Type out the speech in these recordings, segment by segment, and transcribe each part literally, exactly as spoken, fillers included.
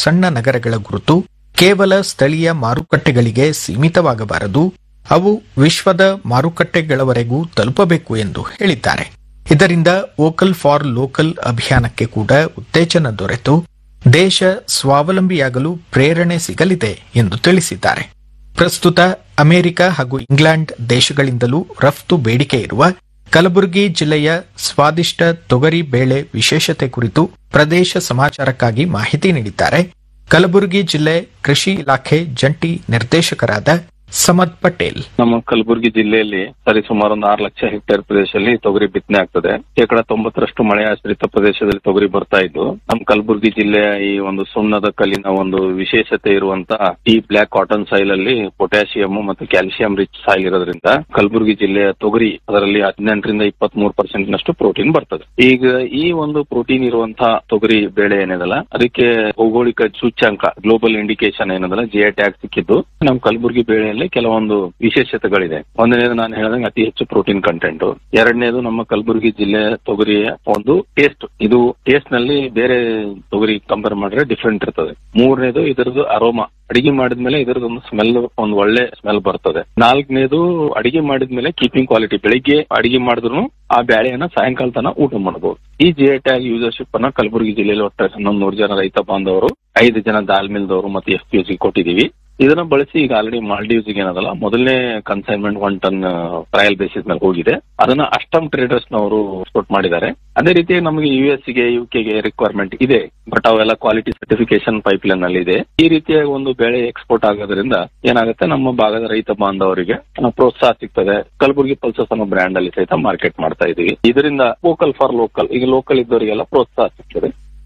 ಸಣ್ಣ ನಗರಗಳ ಗುರುತು ಕೇವಲ ಸ್ಥಳೀಯ ಮಾರುಕಟ್ಟೆಗಳಿಗೆ ಸೀಮಿತವಾಗಬಾರದು, ಅವು ವಿಶ್ವದ ಮಾರುಕಟ್ಟೆಗಳವರೆಗೂ ತಲುಪಬೇಕು ಎಂದು ಹೇಳಿದ್ದಾರೆ. ಇದರಿಂದ ವೋಕಲ್ ಫಾರ್ ಲೋಕಲ್ ಅಭಿಯಾನಕ್ಕೆ ಕೂಡ ಉತ್ತೇಜನ ದೊರೆತು ದೇಶ ಸ್ವಾವಲಂಬಿಯಾಗಲು ಪ್ರೇರಣೆ ಸಿಗಲಿದೆ ಎಂದು ತಿಳಿಸಿದ್ದಾರೆ. ಪ್ರಸ್ತುತ ಅಮೆರಿಕ ಹಾಗೂ ಇಂಗ್ಲೆಂಡ್ ದೇಶಗಳಿಂದಲೂ ರಫ್ತು ಬೇಡಿಕೆ ಇರುವ ಕಲಬುರಗಿ ಜಿಲ್ಲೆಯ ಸ್ವಾದಿಷ್ಟ ತೊಗರಿ ಬೇಳೆ ವಿಶೇಷತೆ ಕುರಿತು ಪ್ರದೇಶ ಸಮಾಚಾರಕ್ಕಾಗಿ ಮಾಹಿತಿ ನೀಡಿದ್ದಾರೆ ಕಲಬುರಗಿ ಜಿಲ್ಲೆ ಕೃಷಿ ಇಲಾಖೆ ಜಂಟಿ ನಿರ್ದೇಶಕರಾದ ಸಮದ್ ಪಟೇಲ್. ನಮ್ಮ ಕಲಬುರಗಿ ಜಿಲ್ಲೆಯಲ್ಲಿ ಸರಿ ಸುಮಾರು ಒಂದು ಆರು ಲಕ್ಷ ಹೆಕ್ಟೇರ್ ಪ್ರದೇಶದಲ್ಲಿ ತೊಗರಿ ಬಿತ್ತನೆ ಆಗ್ತದೆ. ಶೇಕಡ ತೊಂಬತ್ತರಷ್ಟು ಮಳೆ ಆಶ್ರಿತ ಪ್ರದೇಶದಲ್ಲಿ ತೊಗರಿ ಬರ್ತಾ ಇದ್ದು, ನಮ್ಮ ಕಲಬುರಗಿ ಜಿಲ್ಲೆಯ ಈ ಒಂದು ಸುಣ್ಣದ ಕಲ್ಲಿನ ಒಂದು ವಿಶೇಷತೆ ಇರುವಂತಹ ಈ ಬ್ಲಾಕ್ ಕಾಟನ್ ಸಾಯಿಲ್ ಅಲ್ಲಿ ಪೊಟ್ಯಾಸಿಯಂ ಮತ್ತು ಕ್ಯಾಲ್ಸಿಯಂ ರಿಚ್ ಸಾಯಿಲ್ ಇರೋದ್ರಿಂದ ಕಲಬುರಗಿ ಜಿಲ್ಲೆಯ ತೊಗರಿ ಅದರಲ್ಲಿ ಹದಿನೆಂಟರಿಂದ ಇಪ್ಪತ್ತ್ ಮೂರು ಪರ್ಸೆಂಟ್ ನಷ್ಟು ಪ್ರೋಟೀನ್ ಬರ್ತದೆ. ಈಗ ಈ ಒಂದು ಪ್ರೋಟೀನ್ ಇರುವಂತಹ ತೊಗರಿ ಬೇಳೆ ಏನಿದಲ್ಲ ಅದಕ್ಕೆ ಭೌಗೋಳಿಕ ಸೂಚ್ಯಂಕ ಗ್ಲೋಬಲ್ ಇಂಡಿಕೇಶನ್ ಏನದಲ್ಲ ಜಿ ಐ ಟ್ಯಾಗ್ ಸಿಕ್ಕಿದ್ದು ನಮ್ಮ ಕಲಬುರಗಿ ಬೇಳೆಯಲ್ಲಿ ಕೆಲವೊಂದು ವಿಶೇಷತೆಗಳಿದೆ. ಒಂದನೇದು ನಾನು ಹೇಳಿದಂಗೆ ಅತಿ ಹೆಚ್ಚು ಪ್ರೋಟೀನ್ ಕಂಟೆಂಟ್, ಎರಡನೇದು ನಮ್ಮ ಕಲಬುರಗಿ ಜಿಲ್ಲೆ ತೊಗರಿಯ ಒಂದು ಟೇಸ್ಟ್, ಇದು ಟೇಸ್ಟ್ ನಲ್ಲಿ ಬೇರೆ ತೊಗರಿ ಕಂಪೇರ್ ಮಾಡಿದ್ರೆ ಡಿಫ್ರೆಂಟ್ ಇರ್ತದೆ. ಮೂರನೇದು ಇದರದ್ದು ಅರೋಮಾ, ಅಡಿಗೆ ಮಾಡಿದ್ಮೇಲೆ ಇದರದೊಂದು ಸ್ಮೆಲ್ ಒಂದು ಒಳ್ಳೆ ಸ್ಮೆಲ್ ಬರ್ತದೆ. ನಾಲ್ಕನೇದು ಅಡಿಗೆ ಮಾಡಿದ್ಮೇಲೆ ಕೀಪಿಂಗ್ ಕ್ವಾಲಿಟಿ, ಬೆಳಿಗ್ಗೆ ಅಡಿಗೆ ಮಾಡಿದ್ರು ಆ ಬ್ಯಾಳೆಯನ್ನ ಸಾಯಂಕಾಲ ತನ ಊಟ ಮಾಡಬಹುದು. ಈ ಜಿ ಐ ಟ್ಯಾಗ್ ಯೂಸರ್ಶಿಪ್ ಅನ್ನ ಕಲಬುರಗಿ ಜಿಲ್ಲೆಯಲ್ಲಿ ಒಟ್ಟು ಹನ್ನೊಂದು ನೂರು ಜನ ರೈತ ಬಾಂಧವರು, ಐದು ಜನ ದಾಲ್ ಮಿಲ್ದವರು ಮತ್ತೆ ಎಫ್ ಪಿ ಯು ಸಿ ಕೊಟ್ಟಿದೀವಿ. ಇದನ್ನ ಬಳಸಿ ಈಗ ಆಲ್ರೆಡಿ ಮಾಲ್ಡೀವ್ಸ್ ಏನದಲ್ಲ ಮೊದಲನೇ consignment one ton trial basis ಮೇಲೆ ಹೋಗಿದೆ. ಅದನ್ನ ಅಷ್ಟಮ್ ಟ್ರೇಡರ್ಸ್ ನವರು ಎಕ್ಸ್ಪೋರ್ಟ್ ಮಾಡಿದ್ದಾರೆ. ಅದೇ ರೀತಿ ನಮಗೆ ಯು ಎಸ್ ಗೆ ಯು ಕೆಗೆ ರಿಕ್ವೈರ್ಮೆಂಟ್ ಇದೆ, ಬಟ್ ಅವೆಲ್ಲ ಕ್ವಾಲಿಟಿ ಸರ್ಟಿಫಿಕೇಶನ್ ಪೈಪ್ ಲೈನ್ ಅಲ್ಲಿ ಇದೆ. ಈ ರೀತಿಯ ಒಂದು ಬೆಳೆ ಎಕ್ಸ್ಪೋರ್ಟ್ ಆಗೋದ್ರಿಂದ ಏನಾಗುತ್ತೆ, ನಮ್ಮ ಭಾಗದ ರೈತ ಬಾಂಧವರಿಗೆ ಪ್ರೋತ್ಸಾಹ ಸಿಗ್ತದೆ. ಕಲಬುರಗಿ ಪಲ್ಸಸ್ ಅನ್ನೋ ಬ್ರ್ಯಾಂಡ್ ಅಲ್ಲಿ ಸಹಿತ ಮಾರ್ಕೆಟ್ ಮಾಡ್ತಾ ಇದೀವಿ. ಇದರಿಂದ ವೋಕಲ್ ಫಾರ್ ಲೋಕಲ್, ಈಗ ಲೋಕಲ್ ಇದ್ದವರಿಗೆಲ್ಲ ಪ್ರೋತ್ಸಾಹ ಸಿಗ್ತದೆ.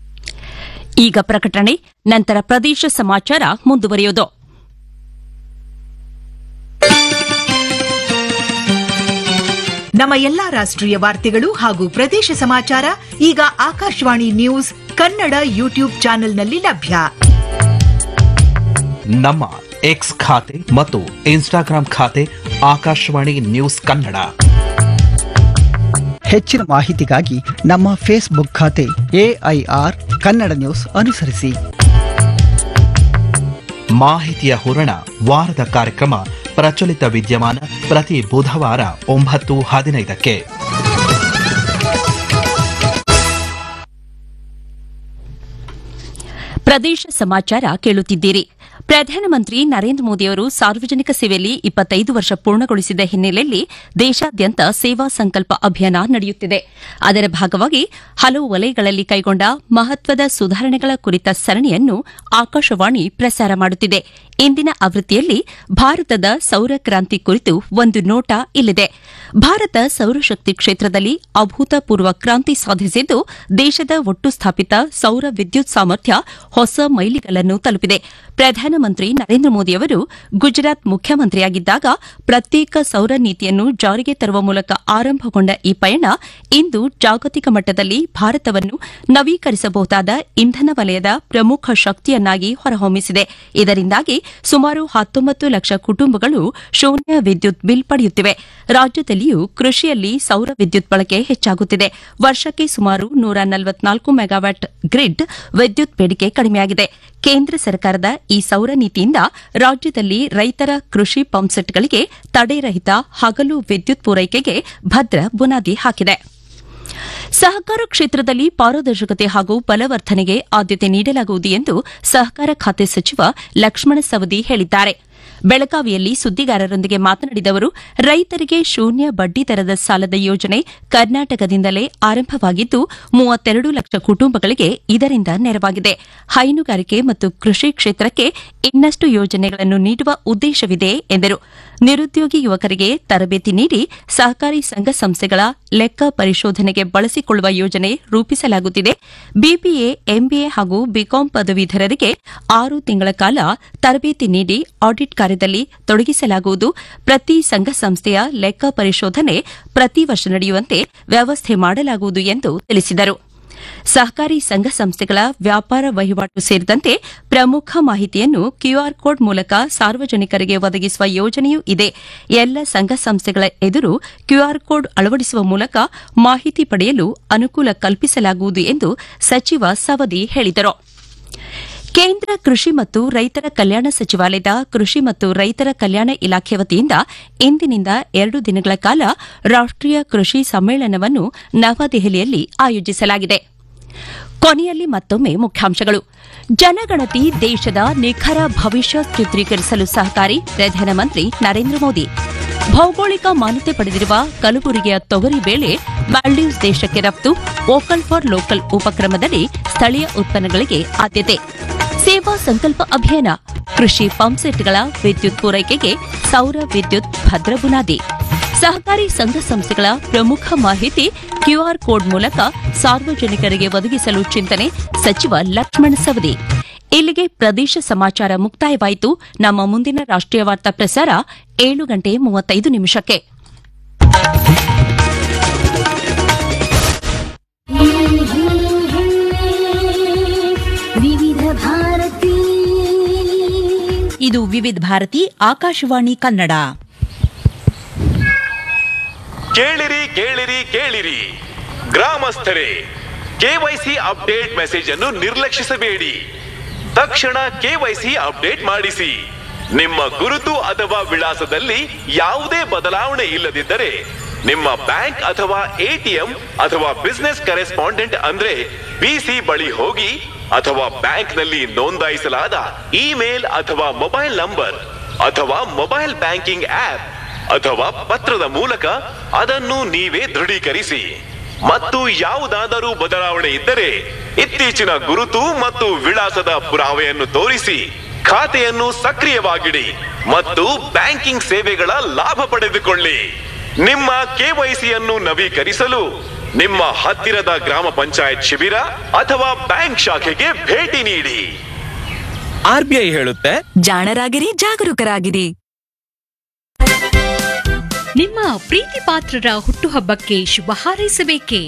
ಈಗ ಪ್ರಕಟಣೆ, ನಂತರ ಪ್ರದೇಶ ಸಮಾಚಾರ ಮುಂದುವರಿಯೋದು. ನಮ್ಮ ಎಲ್ಲಾ ರಾಷ್ಟ್ರೀಯ ವಾರ್ತೆಗಳು ಹಾಗೂ ಪ್ರದೇಶ ಸಮಾಚಾರ ಈಗ ಆಕಾಶವಾಣಿ ನ್ಯೂಸ್ ಕನ್ನಡ ಯೂಟ್ಯೂಬ್ ಚಾನೆಲ್ನಲ್ಲಿ ಲಭ್ಯ. ನಮ್ಮ ಎಕ್ಸ್ ಖಾತೆ ಮತ್ತು ಇನ್ಸ್ಟಾಗ್ರಾಂ ಖಾತೆ ಆಕಾಶವಾಣಿ ನ್ಯೂಸ್ ಕನ್ನಡ. ಹೆಚ್ಚಿನ ಮಾಹಿತಿಗಾಗಿ ನಮ್ಮ ಫೇಸ್ಬುಕ್ ಖಾತೆ ಎಐಆರ್ ಕನ್ನಡ ನ್ಯೂಸ್ ಅನುಸರಿಸಿ. ಮಾಹಿತಿಯ ಹೂರಣ ವಾರದ ಕಾರ್ಯಕ್ರಮ ಪ್ರಚಲಿತ ವಿದ್ಯಮಾನ ಪ್ರತಿ ಬುಧವಾರ ಒಂಬತ್ತು ಹದಿನೈದಕ್ಕೆ. ಪ್ರದೇಶ ಸಮಾಚಾರ ಕೇಳುತ್ತಿದ್ದೀರಿ. ಪ್ರಧಾನಮಂತ್ರಿ ನರೇಂದ್ರ ಮೋದಿಯವರು ಸಾರ್ವಜನಿಕ ಸೇವೆಯಲ್ಲಿ ಇಪ್ಪತ್ತೈದು ವರ್ಷ ಪೂರ್ಣಗೊಳಿಸಿದ ಹಿನ್ನೆಲೆಯಲ್ಲಿ ದೇಶಾದ್ಯಂತ ಸೇವಾ ಸಂಕಲ್ಪ ಅಭಿಯಾನ ನಡೆಯುತ್ತಿದೆ. ಅದರ ಭಾಗವಾಗಿ ಹಲವು ವಲಯಗಳಲ್ಲಿ ಕೈಗೊಂಡ ಮಹತ್ವದ ಸುಧಾರಣೆಗಳ ಕುರಿತ ಸರಣಿಯನ್ನು ಆಕಾಶವಾಣಿ ಪ್ರಸಾರ ಮಾಡುತ್ತಿದೆ. ಇಂದಿನ ಆವೃತ್ತಿಯಲ್ಲಿ ಭಾರತದ ಸೌರ ಕ್ರಾಂತಿ ಕುರಿತು ಒಂದು ನೋಟ ಇಲ್ಲಿದೆ. ಭಾರತ ಸೌರಶಕ್ತಿ ಕ್ಷೇತ್ರದಲ್ಲಿ ಅಭೂತಪೂರ್ವ ಕ್ರಾಂತಿ ಸಾಧಿಸಿದ್ದು, ದೇಶದ ಒಟ್ಟು ಸ್ಥಾಪಿತ ಸೌರ ವಿದ್ಯುತ್ ಸಾಮರ್ಥ್ಯ ಹೊಸ ಮೈಲಿಗಲ್ಲನ್ನು ತಲುಪಿದೆ. ಪ್ರಧಾನಮಂತ್ರಿ ನರೇಂದ್ರ ಮೋದಿಯವರು ಗುಜರಾತ್ ಮುಖ್ಯಮಂತ್ರಿಯಾಗಿದ್ದಾಗ ಪ್ರತ್ಯೇಕ ಸೌರ ನೀತಿಯನ್ನು ಜಾರಿಗೆ ತರುವ ಮೂಲಕ ಆರಂಭಗೊಂಡ ಈ ಪಯಣ ಇಂದು ಜಾಗತಿಕ ಮಟ್ಟದಲ್ಲಿ ಭಾರತವನ್ನು ನವೀಕರಿಸಬಹುದಾದ ಇಂಧನ ವಲಯದ ಪ್ರಮುಖ ಶಕ್ತಿಯನ್ನಾಗಿ ಹೊರಹೊಮ್ಮಿಸಿದೆ. ಇದರಿಂದಾಗಿ ಸುಮಾರು ಹತ್ತೊಂಬತ್ತು ಲಕ್ಷ ಕುಟುಂಬಗಳು ಶೂನ್ಯ ವಿದ್ಯುತ್ ಬಿಲ್ ಪಡೆಯುತ್ತಿವೆ. ರಾಜ್ಯದಲ್ಲಿಯೂ ಕೃಷಿಯಲ್ಲಿ ಸೌರ ವಿದ್ಯುತ್ ಬಳಕೆ ಹೆಚ್ಚಾಗುತ್ತಿದೆ. ವರ್ಷಕ್ಕೆ ಸುಮಾರು ನೂರ ನಲವತ್ನಾಲ್ಕು ಮೆಗಾವ್ಯಾಟ್ ಗ್ರಿಡ್ ವಿದ್ಯುತ್ ಬೇಡಿಕೆ ಕಡಿಮೆಯಾಗಿದೆ. ಕೇಂದ್ರ ಸರ್ಕಾರದ ಈ ಸೌರ ನೀತಿಯಿಂದ ರಾಜ್ಯದಲ್ಲಿ ರೈತರ ಕೃಷಿ ಪಂಪ್ಸೆಟ್ಗಳಿಗೆ ತಡೆರಹಿತ ಹಗಲು ವಿದ್ಯುತ್ ಪೂರೈಕೆಗೆ ಭದ್ರ ಬುನಾದಿ ಹಾಕಿದೆ. ಸಹಕಾರ ಕ್ಷೇತ್ರದಲ್ಲಿ ಪಾರದರ್ಶಕತೆ ಹಾಗೂ ಬಲವರ್ಧನೆಗೆ ಆದ್ಯತೆ ನೀಡಲಾಗುವುದು ಎಂದು ಸಹಕಾರ ಖಾತೆ ಸಚಿವ ಲಕ್ಷ್ಮಣ ಸವದಿ ಹೇಳಿದ್ದಾರೆ. ಬೆಳಗಾವಿಯಲ್ಲಿ ಸುದ್ದಿಗಾರರೊಂದಿಗೆ ಮಾತನಾಡಿದ ಅವರು, ರೈತರಿಗೆ ಶೂನ್ಯ ಬಡ್ಡಿ ದರದ ಸಾಲದ ಯೋಜನೆ ಕರ್ನಾಟಕದಿಂದಲೇ ಆರಂಭವಾಗಿದ್ದು ಮೂವತ್ತೆರಡು ಲಕ್ಷ ಕುಟುಂಬಗಳಿಗೆ ಇದರಿಂದ ನೆರವಾಗಿದೆ. ಹೈನುಗಾರಿಕೆ ಮತ್ತು ಕೃಷಿ ಕ್ಷೇತ್ರಕ್ಕೆ ಇನ್ನಷ್ಟು ಯೋಜನೆಗಳನ್ನು ನೀಡುವ ಉದ್ದೇಶವಿದೆ ಎಂದರು. ನಿರುದ್ಯೋಗಿ ಯುವಕರಿಗೆ ತರಬೇತಿ ನೀಡಿ ಸಹಕಾರಿ ಸಂಘ ಸಂಸ್ಥೆಗಳ ಲೆಕ್ಕ ಪರಿಶೋಧನೆಗೆ ಬಳಸಿಕೊಳ್ಳುವ ಯೋಜನೆ ರೂಪಿಸಲಾಗುತ್ತಿದೆ. ಬಿಬಿಎ, ಎಂಬಿಎ ಹಾಗೂ ಬಿಕಾಂ ಪದವೀಧರರಿಗೆ ಆರು ತಿಂಗಳ ಕಾಲ ತರಬೇತಿ ನೀಡಿ ಆಡಿಟ್ ಕಾರ್ಯದಲ್ಲಿ ತೊಡಗಿಸಲಾಗುವುದು. ಪ್ರತಿ ಸಂಘ ಸಂಸ್ಥೆಯ ಲೆಕ್ಕ ಪರಿಶೋಧನೆ ಪ್ರತಿ ವರ್ಷ ನಡೆಯುವಂತೆ ವ್ಯವಸ್ಥೆ ಮಾಡಲಾಗುವುದು ಎಂದು ತಿಳಿಸಿದರು. ಸಹಕಾರಿ ಸಂಘ ಸಂಸ್ಥೆಗಳ ವ್ಯಾಪಾರ ವಹಿವಾಟು ಸೇರಿದಂತೆ ಪ್ರಮುಖ ಮಾಹಿತಿಯನ್ನು ಕ್ಯೂಆರ್ ಕೋಡ್ ಮೂಲಕ ಸಾರ್ವಜನಿಕರಿಗೆ ಒದಗಿಸುವ ಯೋಜನೆಯೂ ಇದೆ. ಎಲ್ಲ ಸಂಘ ಸಂಸ್ಥೆಗಳ ಎದುರು ಕ್ಯೂಆರ್ ಕೋಡ್ ಅಳವಡಿಸುವ ಮೂಲಕ ಮಾಹಿತಿ ಪಡೆಯಲು ಅನುಕೂಲ ಕಲ್ಪಿಸಲಾಗುವುದು ಎಂದು ಸಚಿವ ಸವದಿ ಹೇಳಿದರು. ಕೇಂದ್ರ ಕೃಷಿ ಮತ್ತು ರೈತರ ಕಲ್ಯಾಣ ಸಚಿವಾಲಯದ ಕೃಷಿ ಮತ್ತು ರೈತರ ಕಲ್ಯಾಣ ಇಲಾಖೆ ವತಿಯಿಂದ ಇಂದಿನಿಂದ ಎರಡು ದಿನಗಳ ಕಾಲ ರಾಷ್ಟೀಯ ಕೃಷಿ ಸಮ್ಮೇಳನವನ್ನು ನವದೆಹಲಿಯಲ್ಲಿ ಆಯೋಜಿಸಲಾಗಿದೆ. ಕೊನೆಯಲ್ಲಿ ಮತ್ತೊಮ್ಮೆ ಮುಖ್ಯಾಂಶಗಳು. ಜನಗಣತಿ ದೇಶದ ನಿಖರ ಭವಿಷ್ಯ ಚಿತ್ರೀಕರಿಸಲು ಸಹಕಾರಿ, ಪ್ರಧಾನಮಂತ್ರಿ ನರೇಂದ್ರ ಮೋದಿ. ಭೌಗೋಳಿಕ ಮಾನ್ಯತೆ ಪಡೆದಿರುವ ಕಲಬುರಗಿಯ ತೊಗರಿ ಬೇಳೆ ಮಾಲ್ಡೀವ್ಸ್ ದೇಶಕ್ಕೆ ರಫ್ತು, ವೋಕಲ್ ಫಾರ್ ಲೋಕಲ್ ಉಪಕ್ರಮದಡಿ ಸ್ಥಳೀಯ ಉತ್ಪನ್ನಗಳಿಗೆ ಆದ್ಯತೆ. ಸೇವಾ ಸಂಕಲ್ಪ ಅಭಿಯಾನ, ಕೃಷಿ ಪಂಪ್ಸೆಟ್ಗಳ ವಿದ್ಯುತ್ ಪೂರೈಕೆಗೆ ಸೌರ ವಿದ್ಯುತ್ ಭದ್ರ ಬುನಾದಿ. ಸಹಕಾರಿ ಸಂಘ ಸಂಸ್ಥೆಗಳ ಪ್ರಮುಖ ಮಾಹಿತಿ ಕ್ಯೂಆರ್ ಕೋಡ್ ಮೂಲಕ ಸಾರ್ವಜನಿಕರಿಗೆ ಒದಗಿಸಲು ಚಿಂತನೆ, ಸಚಿವ ಲಕ್ಷ್ಮಣ ಸವದಿ. ಇಲ್ಲಿಗೆ ಪ್ರದೇಶ ಸಮಾಚಾರ ಮುಕ್ತಾಯವಾಯಿತು. ನಮ್ಮ ಮುಂದಿನ ರಾಷ್ಟೀಯ ವಾರ್ತಾ ಪ್ರಸಾರ ಏಳು ಗಂಟೆ ಮೂವತ್ತೈದು ನಿಮಿಷಕ್ಕೆ. ಇದು ವಿವಿಧ ಭಾರತಿ ಆಕಾಶವಾಣಿ ಕನ್ನಡ. ಕೇಳಿರಿ ಕೇಳಿರಿ ಕೇಳಿರಿ, ಗ್ರಾಮಸ್ಥರೇ, ಕೆವೈಸಿ ಅಪ್ಡೇಟ್ ಮೆಸೇಜ್ ಅನ್ನು ನಿರ್ಲಕ್ಷಿಸಬೇಡಿ. ತಕ್ಷಣ ಕೆವೈಸಿ ಅಪ್ಡೇಟ್ ಮಾಡಿಸಿ. ನಿಮ್ಮ ಗುರುತು ಅಥವಾ ವಿಳಾಸದಲ್ಲಿ ಯಾವುದೇ ಬದಲಾವಣೆ ಇಲ್ಲದಿದ್ದರೆ ನಿಮ್ಮ ಬ್ಯಾಂಕ್ ಅಥವಾ ಎಟಿಎಂ ಅಥವಾ ಬಿಸಿನೆಸ್ ಕರೆಸ್ಪಾಂಡೆಂಟ್ ಅಂದ್ರೆ ಬಿಸಿ ಬಳಿ ಹೋಗಿ, ಅಥವಾ ಬ್ಯಾಂಕ್ನಲ್ಲಿ ನೋಂದಾಯಿಸಲಾದ ಇಮೇಲ್ ಅಥವಾ ಮೊಬೈಲ್ ನಂಬರ್ ಅಥವಾ ಮೊಬೈಲ್ ಬ್ಯಾಂಕಿಂಗ್ ಆಪ್ ಅಥವಾ ಪತ್ರದ ಮೂಲಕ ಅದನ್ನು ನೀವೇ ದೃಢೀಕರಿಸಿ. ಮತ್ತು ಯಾವುದಾದರೂ ಬದಲಾವಣೆ ಇದ್ದರೆ ಇತ್ತೀಚಿನ ಗುರುತು ಮತ್ತು ವಿಳಾಸದ ಪುರಾವೆಯನ್ನು ತೋರಿಸಿ ಖಾತೆಯನ್ನು ಸಕ್ರಿಯವಾಗಿಡಿ ಮತ್ತು ಬ್ಯಾಂಕಿಂಗ್ ಸೇವೆಗಳ ಲಾಭ ಪಡೆದುಕೊಳ್ಳಿ. ನಿಮ್ಮ ಕೆವೈಸಿಯನ್ನು ನವೀಕರಿಸಲು ನಿಮ್ಮ ಹತ್ತಿರದ ಗ್ರಾಮ ಪಂಚಾಯತ್ ಶಿಬಿರ ಅಥವಾ ಬ್ಯಾಂಕ್ ಶಾಖೆಗೆ ಭೇಟಿ ನೀಡಿ. ಆರ್ಬಿಐ ಹೇಳುತ್ತೆ, ಜಾಣರಾಗಿರಿ, ಜಾಗರೂಕರಾಗಿರಿ. ನಿಮ್ಮ ಪ್ರೀತಿ ಪಾತ್ರರ ಹುಟ್ಟುಹಬ್ಬಕ್ಕೆ ಶುಭ ಹಾರೈಸಬೇಕೇ?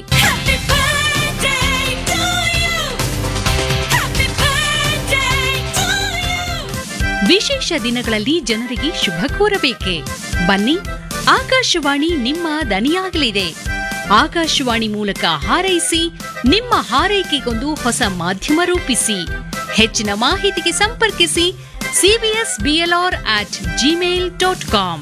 ವಿಶೇಷ ದಿನಗಳಲ್ಲಿ ಜನರಿಗೆ ಶುಭ ಕೋರಬೇಕೆ? ಬನ್ನಿ, ಆಕಾಶವಾಣಿ ನಿಮ್ಮ ದನಿಯಾಗಲಿದೆ. ಆಕಾಶವಾಣಿ ಮೂಲಕ ಹಾರೈಸಿ, ನಿಮ್ಮ ಹಾರೈಕೆಗೊಂದು ಹೊಸ ಮಾಧ್ಯಮ ರೂಪಿಸಿ. ಹೆಚ್ಚಿನ ಮಾಹಿತಿಗೆ ಸಂಪರ್ಕಿಸಿ CBS BLR at Gmail dot com.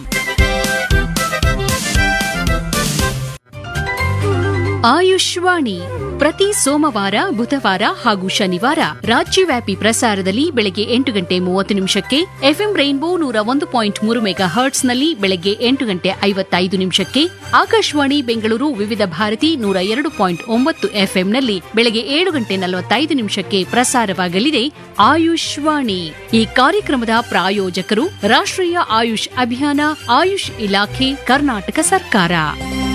Ayushvani ಪ್ರತಿ ಸೋಮವಾರ, ಬುಧವಾರ ಹಾಗೂ ಶನಿವಾರ ರಾಜ್ಯವ್ಯಾಪಿ ಪ್ರಸಾರದಲ್ಲಿ ಬೆಳಗ್ಗೆ ಎಂಟು ಗಂಟೆ ಮೂವತ್ತು ನಿಮಿಷಕ್ಕೆ, ಎಫ್ಎಂ ರೈನ್ಬೋ ನೂರ ಒಂದು ಪಾಯಿಂಟ್ ಮೂರು ಮೆಗಾ ಹರ್ಟ್ಸ್ನಲ್ಲಿ ಬೆಳಗ್ಗೆ ಎಂಟು ಗಂಟೆ ಐವತ್ತೈದು ನಿಮಿಷಕ್ಕೆ, ಆಕಾಶವಾಣಿ ಬೆಂಗಳೂರು ವಿವಿಧ ಭಾರತಿ ನೂರ ಎರಡು ಪಾಯಿಂಟ್ ಒಂಬತ್ತು ಎಫ್ಎಂನಲ್ಲಿ ಬೆಳಗ್ಗೆ ಏಳು ಗಂಟೆ ನಲವತ್ತೈದು ನಿಮಿಷಕ್ಕೆ ಪ್ರಸಾರವಾಗಲಿದೆ ಆಯುಷ್ವಾಣಿ. ಈ ಕಾರ್ಯಕ್ರಮದ ಪ್ರಾಯೋಜಕರು ರಾಷ್ಟ್ರೀಯ ಆಯುಷ್ ಅಭಿಯಾನ, ಆಯುಷ್ ಇಲಾಖೆ, ಕರ್ನಾಟಕ ಸರ್ಕಾರ.